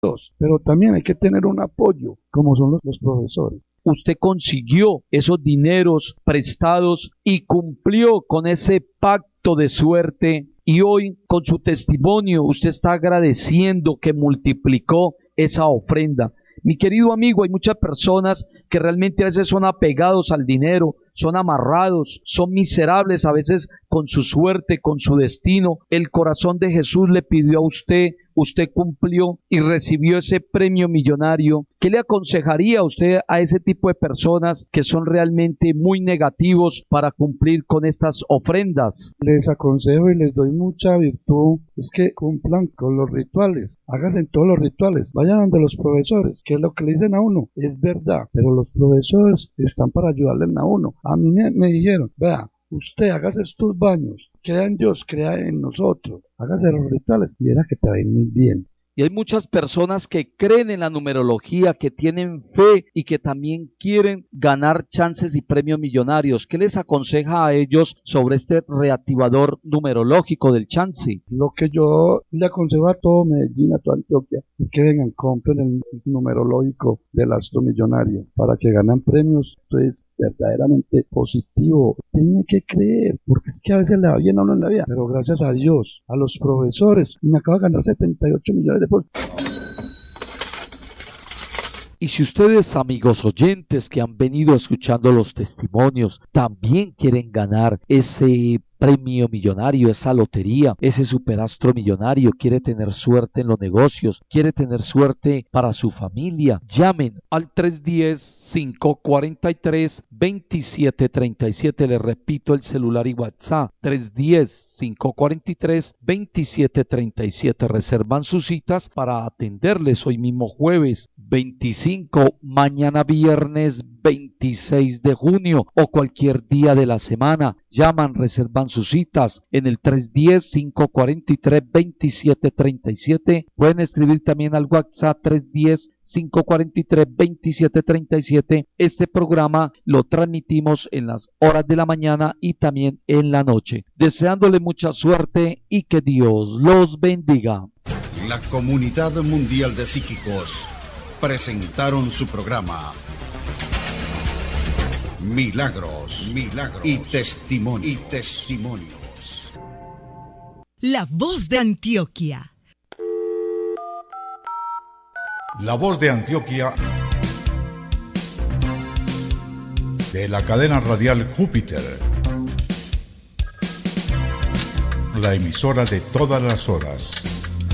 pero también hay que tener un apoyo, como son los profesores. Usted consiguió esos dineros prestados y cumplió con ese pacto de suerte, y hoy con su testimonio usted está agradeciendo que multiplicó esa ofrenda. Mi querido amigo, hay muchas personas que realmente a veces son apegados al dinero, son amarrados, son miserables a veces con su suerte, con su destino. El corazón de Jesús le pidió a usted, usted cumplió y recibió ese premio millonario. ¿Qué le aconsejaría a usted a ese tipo de personas que son realmente muy negativos para cumplir con estas ofrendas? Les aconsejo y les doy mucha virtud, es que cumplan con los rituales, háganse todos los rituales, vayan donde los profesores, que es lo que le dicen a uno, es verdad, pero los profesores están para ayudarle a uno. A mí me dijeron, vea, usted hágase estos baños, crea en Dios, crea en nosotros, hágase los rituales y verá que te va a ir muy bien. Y hay muchas personas que creen en la numerología, que tienen fe y que también quieren ganar chances y premios millonarios. ¿Qué les aconseja a ellos sobre este reactivador numerológico del chance? Lo que yo le aconsejo a todo Medellín, a toda Antioquia, es que vengan, compren el numerológico del astro millonario para que ganen premios. Esto es verdaderamente positivo. Tiene que creer, porque es que a veces le va bien a uno en la vida, pero gracias a Dios, a los profesores, me acabo de ganar 78 millones de pesos. Y si ustedes, amigos oyentes que han venido escuchando los testimonios, también quieren ganar ese premio millonario, esa lotería, ese superastro millonario, quiere tener suerte en los negocios, quiere tener suerte para su familia, llamen al 310-543-2737, les repito el celular y WhatsApp, 310-543-2737, reservan sus citas para atenderles hoy mismo jueves 25, mañana viernes 26 de junio o cualquier día de la semana. Llaman, reservan sus citas en el 310-543-2737. Pueden escribir también al WhatsApp 310-543-2737. Este programa lo transmitimos en las horas de la mañana y también en la noche. Deseándole mucha suerte y que Dios los bendiga. La Comunidad Mundial de Psíquicos presentaron su programa Milagros y Testimonios. La Voz de Antioquia. La Voz de Antioquia, de la cadena radial Júpiter, la emisora de todas las horas.